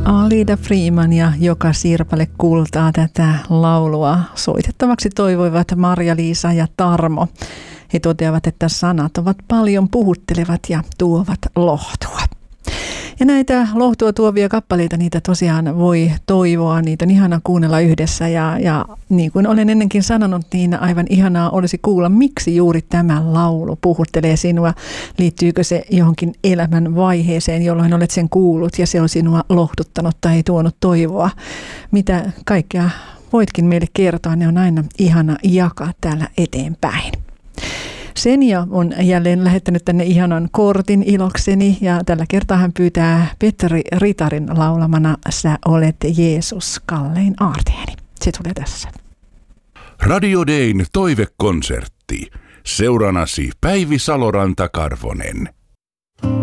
Alida Freeman ja Joka Sirpale kultaa tätä laulua soitettavaksi toivoivat Marja-Liisa ja Tarmo. He toteavat, että sanat ovat paljon puhuttelevat ja tuovat lohtua. Ja näitä lohtua tuovia kappaleita, niitä tosiaan voi toivoa, niitä on ihana kuunnella yhdessä ja niin kuin olen ennenkin sanonut, niin aivan ihanaa olisi kuulla, miksi juuri tämä laulu puhuttelee sinua. Liittyykö se johonkin elämän vaiheeseen, jolloin olet sen kuullut ja se on sinua lohduttanut tai tuonut toivoa. Mitä kaikkea voitkin meille kertoa, ne on aina ihana jakaa täällä eteenpäin. Senja on jälleen lähettänyt tänne ihanan kortin ilokseni ja tällä kertaa hän pyytää Petteri Ritarin laulamana Sä olet Jeesus, kallein aarteeni. Se tulee tässä. Radio Dayn toivekonsertti. Seuranasi Päivi Saloranta-Karvonen.